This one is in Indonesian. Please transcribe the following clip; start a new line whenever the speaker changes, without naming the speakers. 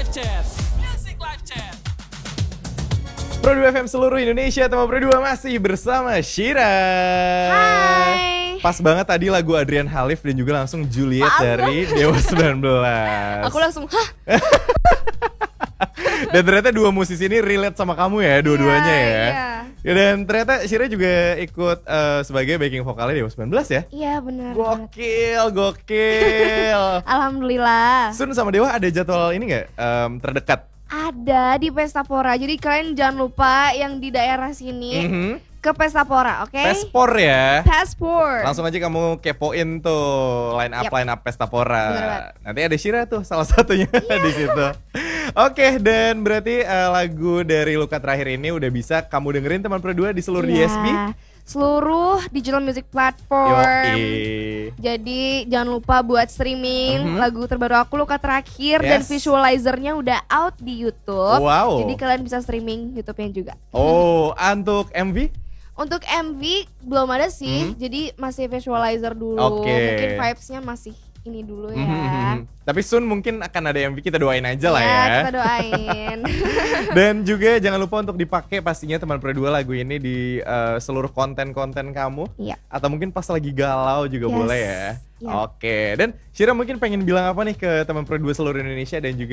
Chat. Music Live Chat.
Pro 2 FM seluruh Indonesia, teman Pro 2 masih bersama Shira.
Hai.
Pas banget tadi lagu Adrian Halif dan juga langsung Juliet dari Dewa 19.
Aku langsung, hah?
Dan ternyata dua musisi ini relate sama kamu ya, dua-duanya ya.
Iya.
Ya, dan ternyata Shira juga ikut sebagai backing vokalnya Dewa 19 ya.
Iya benar.
Gokil.
Alhamdulillah.
Sun sama Dewa ada jadwal ini nggak terdekat?
Ada di Pesta Pora. Jadi kalian jangan lupa yang di daerah sini ke Pesta Pora, oke?
Pespor ya.
Passport.
Langsung aja kamu kepoin tuh line up Pesta
Bener
Pora.
banget.
Nanti ada Shira tuh salah satunya di situ. Oke, dan berarti lagu dari Luka terakhir ini udah bisa kamu dengerin teman Pro 2 di seluruh
Iya.
DSP.
Seluruh digital music platform.
Yoi.
Jadi jangan lupa buat streaming lagu terbaru aku Luka terakhir dan
Yes.
visualizernya udah out di YouTube.
Wow.
Jadi kalian bisa streaming YouTube-nya juga.
Oh, untuk MV?
Untuk MV belum ada sih, jadi masih visualizer dulu.
Oke.
Mungkin vibes-nya masih ini dulu ya.
Tapi Sun mungkin akan ada MV, kita doain aja lah
Ya,
ya.
kita doain.
Dan juga jangan lupa untuk dipakai pastinya teman Pro 2 lagu ini di seluruh konten-konten kamu.
Iya.
Atau mungkin pas lagi galau juga
Yes.
boleh ya.
Iya.
Oke, dan Shira mungkin pengen bilang apa nih ke teman Pro 2 seluruh Indonesia dan juga